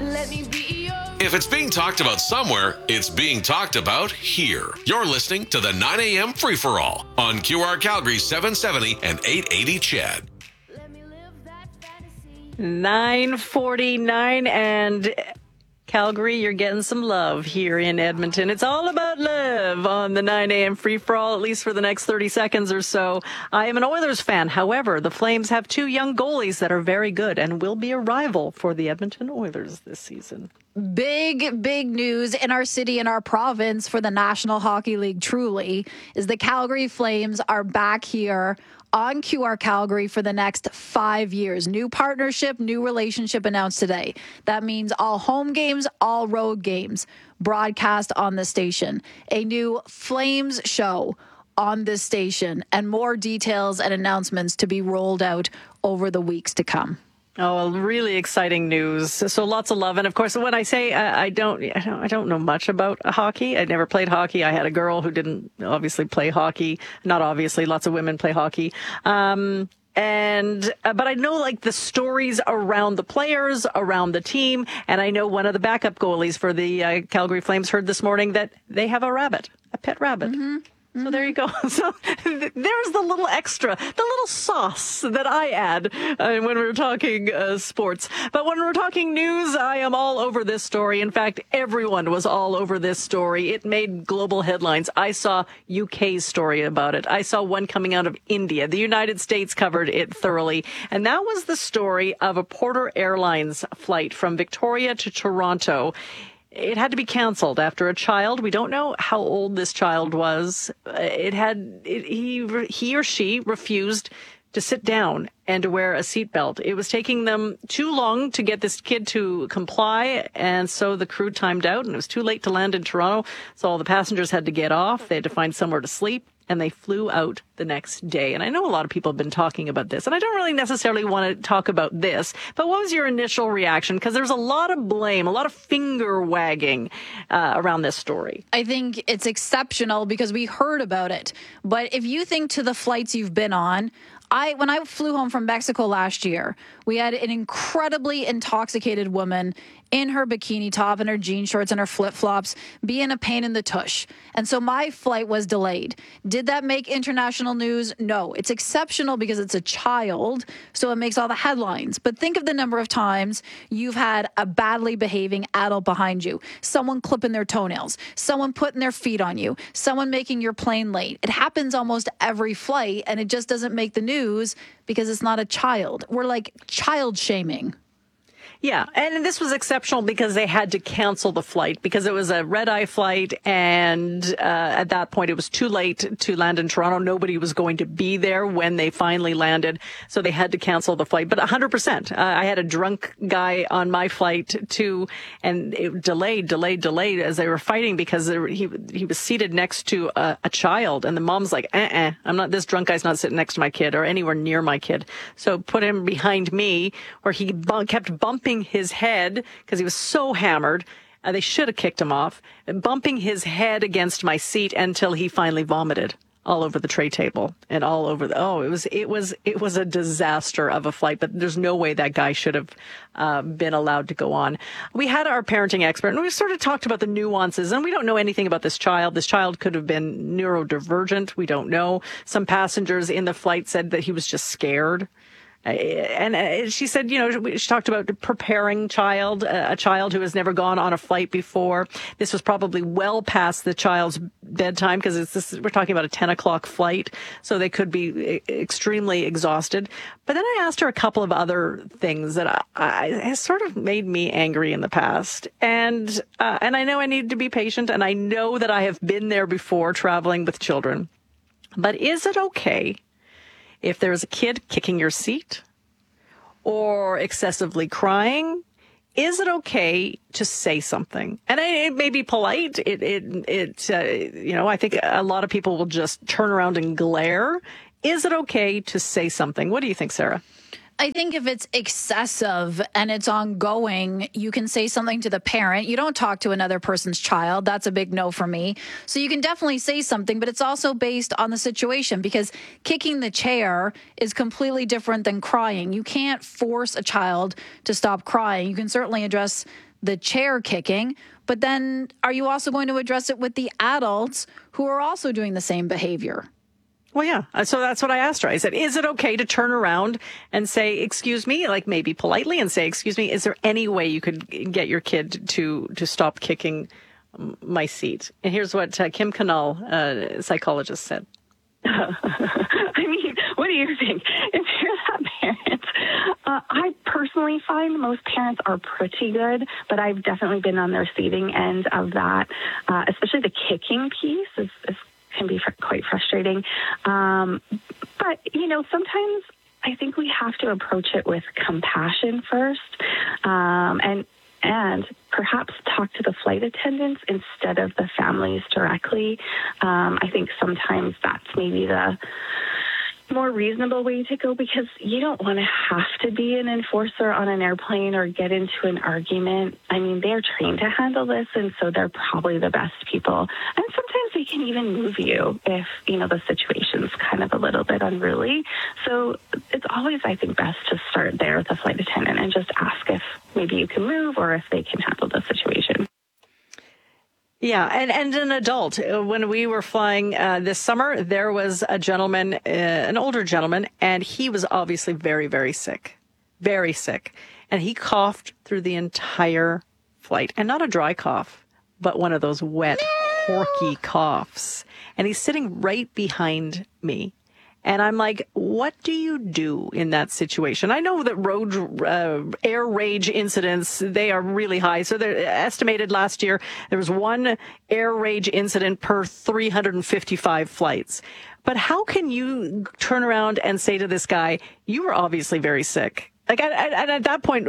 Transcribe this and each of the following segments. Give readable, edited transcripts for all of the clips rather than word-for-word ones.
If it's being talked about somewhere, it's being talked about here. You're listening to the 9 a.m. Free-for-All on QR Calgary 770 and 880 CHED. 9:49 and Calgary, you're getting some love here in Edmonton. It's all about love on the 9 a.m. free-for-all, at least for the next 30 seconds or so. I am an Oilers fan. However, the Flames have two young goalies that are very good and will be a rival for the Edmonton Oilers this season. Big news in our city and our province for the National Hockey League, truly, is the Calgary Flames are back here on QR Calgary for the next 5 years. New partnership, new relationship announced today. That means all home games, all road games broadcast on the station. A new Flames show on this station, and more details and announcements to be rolled out over the weeks to come. Oh, really exciting news. So lots of love. And of course, when I say I don't know much about hockey. I never played hockey. I had a girl who didn't obviously play hockey. Not obviously, lots of women play hockey. But I know like the stories around the players, around the team. And I know one of the backup goalies for the Calgary Flames heard this morning that they have a pet rabbit. Mm-hmm. So there you go. So there's the little extra, the little sauce that I add when we're talking sports. But when we're talking news, I am all over this story. In fact, everyone was all over this story. It made global headlines. I saw UK's story about it. I saw one coming out of India. The United States covered it thoroughly. And that was the story of a Porter Airlines flight from Victoria to Toronto. It had to be canceled after a child. We don't know how old this child was. He or she refused to sit down and to wear a seatbelt. It was taking them too long to get this kid to comply, and so the crew timed out, and it was too late to land in Toronto, so all the passengers had to get off. They had to find somewhere to sleep, and they flew out the next day. And I know a lot of people have been talking about this, and I don't really necessarily want to talk about this, but what was your initial reaction? Because there's a lot of blame, a lot of finger wagging around this story. I think it's exceptional because we heard about it. But if you think to the flights you've been on, when I flew home from Mexico last year, we had an incredibly intoxicated woman in her bikini top and her jean shorts and her flip-flops being a pain in the tush. And so my flight was delayed. Did that make international news? No. It's exceptional because it's a child, so it makes all the headlines. But think of the number of times you've had a badly behaving adult behind you, someone clipping their toenails, someone putting their feet on you, someone making your plane late. It happens almost every flight, and it just doesn't make the news because it's not a child. We're like child shaming. Yeah, and this was exceptional because they had to cancel the flight because it was a red-eye flight, and at that point it was too late to land in Toronto. Nobody was going to be there when they finally landed, so they had to cancel the flight. But 100%. I had a drunk guy on my flight too, and it delayed as they were fighting because he was seated next to a child, and the mom's like, this drunk guy's not sitting next to my kid or anywhere near my kid. So put him behind me where he kept bumping his head because he was so hammered. They should have kicked him off, bumping his head against my seat until he finally vomited all over the tray table and all over it was a disaster of a flight, but there's no way that guy should have been allowed to go on. We had our parenting expert and we sort of talked about the nuances, and we don't know anything about this child. This child could have been neurodivergent. We don't know. Some passengers in the flight said that he was just scared. And she said, she talked about preparing a child who has never gone on a flight before. This was probably well past the child's bedtime because we're talking about a 10 o'clock flight, so they could be extremely exhausted. But then I asked her a couple of other things that has sort of made me angry in the past. And I know I need to be patient, and I know that I have been there before traveling with children. But is it okay if there's a kid kicking your seat or excessively crying? Is it okay to say something? And it may be polite. I think a lot of people will just turn around and glare. Is it okay to say something? What do you think, Sarah? I think if it's excessive and it's ongoing, you can say something to the parent. You don't talk to another person's child. That's a big no for me. So you can definitely say something, but it's also based on the situation because kicking the chair is completely different than crying. You can't force a child to stop crying. You can certainly address the chair kicking, but then are you also going to address it with the adults who are also doing the same behavior? Well, yeah. So that's what I asked her. I said, is it okay to turn around and say, excuse me, like maybe politely and say, excuse me, is there any way you could get your kid to stop kicking my seat? And here's what Kim Canal, psychologist, said. I mean, what do you think? If you're that parent, I personally find most parents are pretty good, but I've definitely been on the receiving end of that, especially the kicking piece can be quite frustrating. But, sometimes I think we have to approach it with compassion first, and perhaps talk to the flight attendants instead of the families directly. I think sometimes that's maybe the more reasonable way to go, because you don't want to have to be an enforcer on an airplane or get into an argument. I mean, they're trained to handle this, and so they're probably the best people. And sometimes they can even move you if, the situation's kind of a little bit unruly. So it's always, I think, best to start there with the flight attendant and just ask if maybe you can move or if they can handle the situation. Yeah, and an adult. When we were flying this summer, there was a gentleman, an older gentleman, and he was obviously very, very sick. Very sick. And he coughed through the entire flight. And not a dry cough, but one of those wet, horky coughs. And he's sitting right behind me. And I'm like, what do you do in that situation? I know that air rage incidents, they are really high. So they're estimated last year, there was one air rage incident per 355 flights. But how can you turn around and say to this guy, you were obviously very sick? Like, at that point,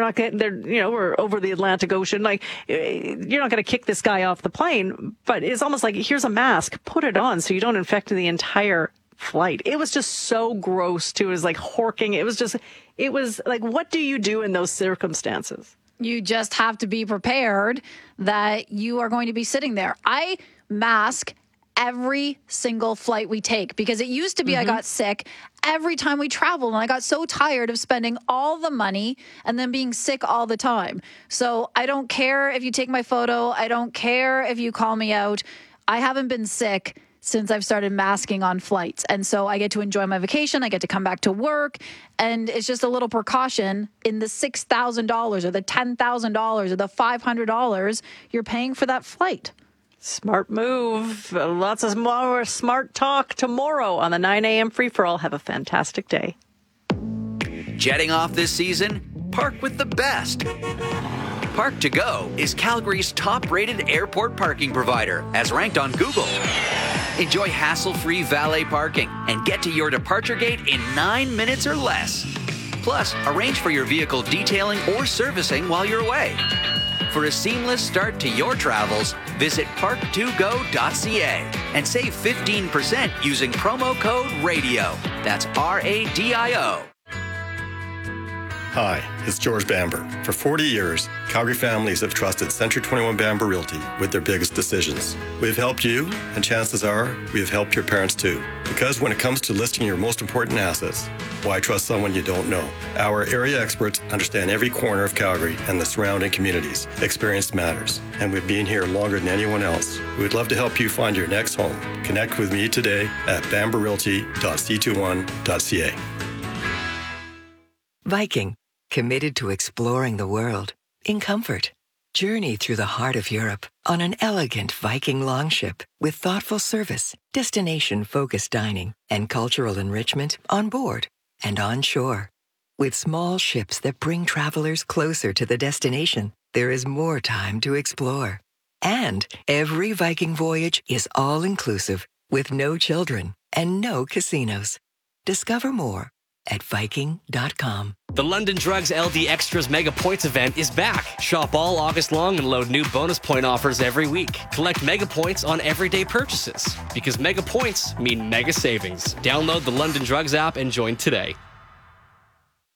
we're over the Atlantic Ocean. Like, you're not going to kick this guy off the plane, but it's almost like, here's a mask, put it on so you don't infect the entire flight. It was just so gross too. It was like horking. It was like, what do you do in those circumstances? You just have to be prepared that you are going to be sitting there. I mask every single flight we take, because it used to be I got sick every time we traveled, and I got so tired of spending all the money and then being sick all the time. So I don't care if you take my photo. I don't care if you call me out. I haven't been sick since I've started masking on flights. And so I get to enjoy my vacation. I get to come back to work. And it's just a little precaution in the $6,000 or the $10,000 or the $500 you're paying for that flight. Smart move. Lots of more smart talk tomorrow on the 9 a.m. free-for-all. Have a fantastic day. Jetting off this season? Park with the best. Park to Go is Calgary's top-rated airport parking provider, as ranked on Google. Enjoy hassle-free valet parking and get to your departure gate in 9 minutes or less. Plus, arrange for your vehicle detailing or servicing while you're away. For a seamless start to your travels, visit park2go.ca and save 15% using promo code RADIO. That's RADIO. Hi, it's George Bamber. For 40 years, Calgary families have trusted Century 21 Bamber Realty with their biggest decisions. We've helped you, and chances are we have helped your parents too. Because when it comes to listing your most important assets, why trust someone you don't know? Our area experts understand every corner of Calgary and the surrounding communities. Experience matters, and we've been here longer than anyone else. We would love to help you find your next home. Connect with me today at bamberrealty.c21.ca. Viking, committed to exploring the world in comfort. Journey through the heart of Europe on an elegant Viking longship with thoughtful service, destination-focused dining, and cultural enrichment on board and on shore. With small ships that bring travelers closer to the destination, there is more time to explore. And every Viking voyage is all-inclusive with no children and no casinos. Discover more at Viking.com. The London Drugs LD Extras Mega Points event is back. Shop all August long and load new bonus point offers every week. Collect Mega Points on everyday purchases, because Mega Points mean mega savings. Download the London Drugs app and join today.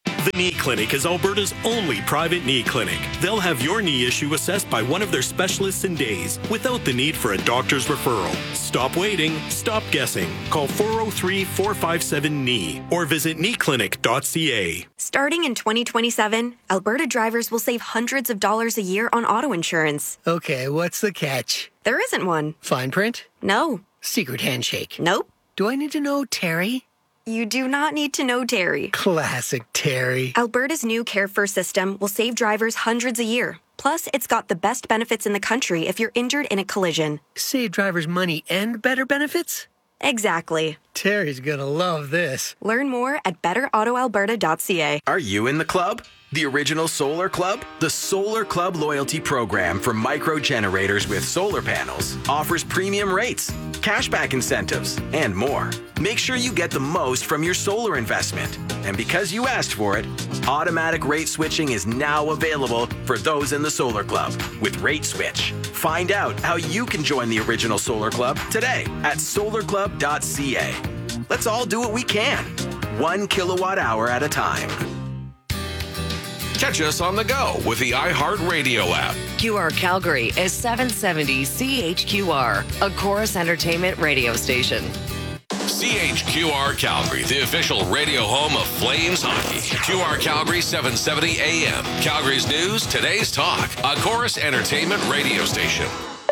The Knee Clinic is Alberta's only private knee clinic. They'll have your knee issue assessed by one of their specialists in days without the need for a doctor's referral. Stop waiting, stop guessing. Call 403-457-KNEE or visit kneeclinic.ca. Starting in 2027, Alberta drivers will save hundreds of dollars a year on auto insurance. Okay, what's the catch? There isn't one. Fine print? No. Secret handshake? Nope. Do I need to know Terry? You do not need to know Terry. Classic Terry. Alberta's new Care First system will save drivers hundreds a year. Plus, it's got the best benefits in the country if you're injured in a collision. Save drivers money and better benefits? Exactly. Terry's gonna love this. Learn more at betterautoalberta.ca. Are you in the club? The original Solar Club? The Solar Club loyalty program for micro generators with solar panels offers premium rates, cashback incentives, and more. Make sure you get the most from your solar investment. And because you asked for it, automatic rate switching is now available for those in the Solar Club with Rate Switch. Find out how you can join the original Solar Club today at solarclub.ca. Let's all do what we can, 1 kilowatt hour at a time. Catch us on the go with the iHeartRadio app. QR Calgary is 770 CHQR, a Chorus Entertainment radio station. CHQR Calgary, the official radio home of Flames hockey. QR Calgary 770 AM. Calgary's news, today's talk. A Chorus Entertainment radio station.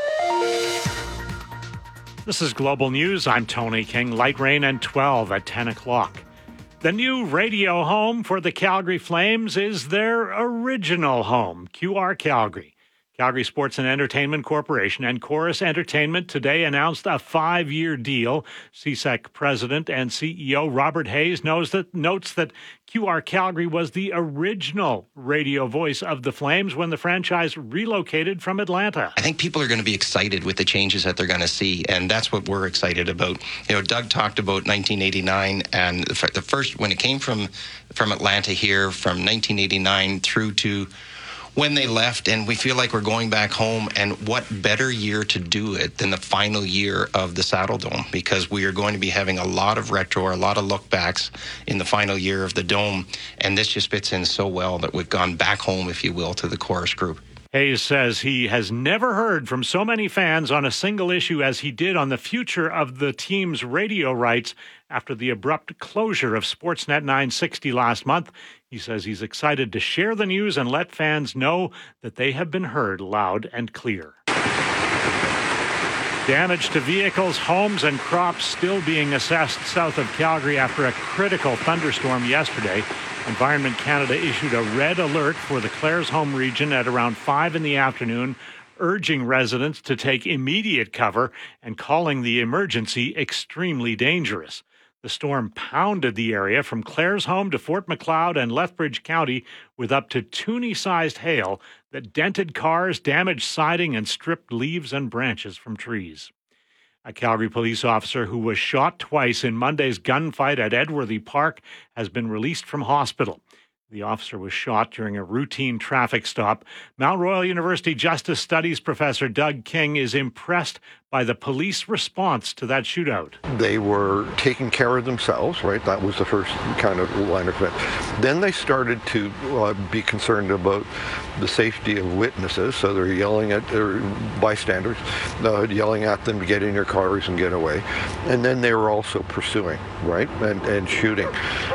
This is Global News. I'm Tony King. Light rain and 12 at 10 o'clock. The new radio home for the Calgary Flames is their original home, QR Calgary. Calgary Sports and Entertainment Corporation and Chorus Entertainment today announced a 5-year deal. CSEC President and CEO Robert Hayes notes that QR Calgary was the original radio voice of the Flames when the franchise relocated from Atlanta. I think people are going to be excited with the changes that they're going to see, and that's what we're excited about. You know, Doug talked about 1989, and the first, when it came from Atlanta here, from 1989 through to when they left, and we feel like we're going back home, and what better year to do it than the final year of the Saddle Dome, because we are going to be having a lot of retro, a lot of look backs in the final year of the Dome, and this just fits in so well that we've gone back home, if you will, to the Chorus group. Hayes says he has never heard from so many fans on a single issue as he did on the future of the team's radio rights after the abrupt closure of Sportsnet 960 last month. He says he's excited to share the news and let fans know that they have been heard loud and clear. Damage to vehicles, homes, and crops still being assessed south of Calgary after a critical thunderstorm yesterday. Environment Canada issued a red alert for the Claresholm region at around 5 in the afternoon, urging residents to take immediate cover and calling the emergency extremely dangerous. The storm pounded the area from Claresholm to Fort Macleod and Lethbridge County with up to toonie-sized hail that dented cars, damaged siding, and stripped leaves and branches from trees. A Calgary police officer who was shot twice in Monday's gunfight at Edworthy Park has been released from hospital. The officer was shot during a routine traffic stop. Mount Royal University Justice Studies professor Doug King is impressed by the police response to that shootout. They were taking care of themselves, right? That was the first kind of line of defense. Then they started to be concerned about the safety of witnesses, so they're yelling at their bystanders, yelling at them to get in their cars and get away. And then they were also pursuing, right? And shooting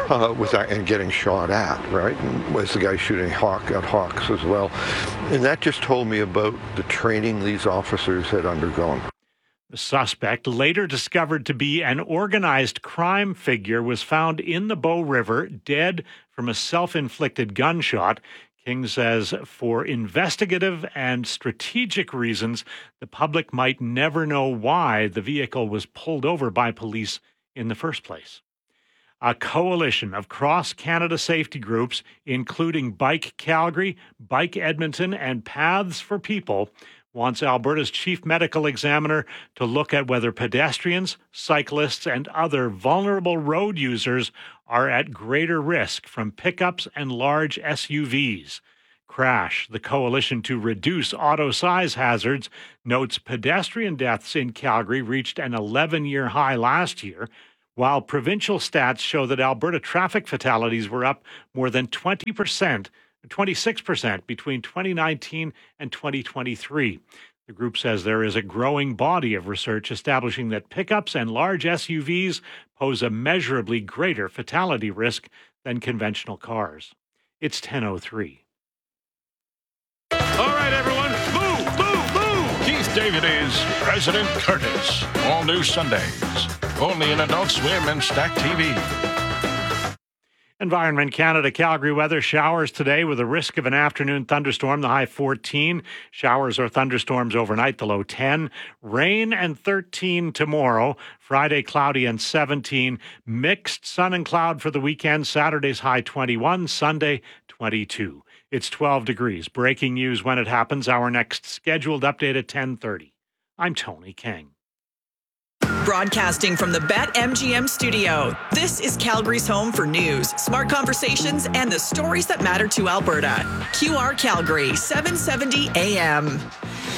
and getting shot at, right? And was the guy shooting at Hawks as well. And that just told me about the training these officers had undergone. The suspect, later discovered to be an organized crime figure, was found in the Bow River, dead from a self-inflicted gunshot. King says for investigative and strategic reasons, the public might never know why the vehicle was pulled over by police in the first place. A coalition of cross-Canada safety groups, including Bike Calgary, Bike Edmonton, and Paths for People, wants Alberta's chief medical examiner to look at whether pedestrians, cyclists, and other vulnerable road users are at greater risk from pickups and large SUVs. Crash, the coalition to reduce auto size hazards, notes pedestrian deaths in Calgary reached an 11-year high last year, while provincial stats show that Alberta traffic fatalities were up more than 26% between 2019 and 2023. The group says there is a growing body of research establishing that pickups and large SUVs pose a measurably greater fatality risk than conventional cars. It's 10:03. All right, everyone, move, move, move! Keith David is President Curtis. All new Sundays. Only in Adult Swim and Stack TV. Environment Canada, Calgary weather. Showers today with a risk of an afternoon thunderstorm, the high 14. Showers or thunderstorms overnight, the low 10. Rain and 13 tomorrow. Friday, cloudy and 17. Mixed sun and cloud for the weekend. Saturday's high 21. Sunday, 22. It's 12 degrees. Breaking news when it happens. Our next scheduled update at 10:30. I'm Tony King. Broadcasting from the BetMGM studio, this is Calgary's home for news, smart conversations, and the stories that matter to Alberta. QR Calgary, 770 AM.